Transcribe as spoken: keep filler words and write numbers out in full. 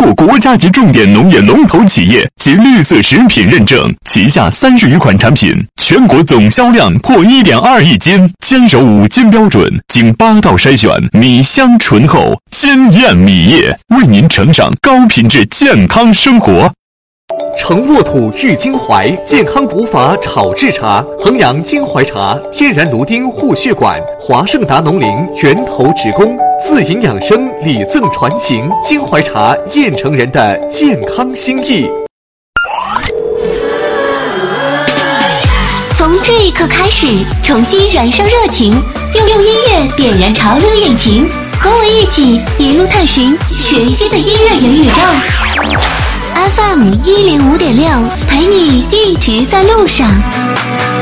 获国家级重点农业龙头企业及绿色食品认证，旗下三十余款产品，全国总销量破 一点二亿斤，坚守五金标准，经八道筛选，米香醇厚，惊艳米业，为您呈上高品质健康生活。 承沃土育金怀，健康补法炒制茶，衡阳金怀茶，天然芦丁护血管，华盛达农林源头直供，自营养生，礼赠传情，金怀茶燕城人的健康心意。 从这一刻开始，重新燃烧热情，用用音乐点燃潮流引擎，和我一起一路探寻全新的音乐元宇宙。F M 一零五点六，陪你一直在路上。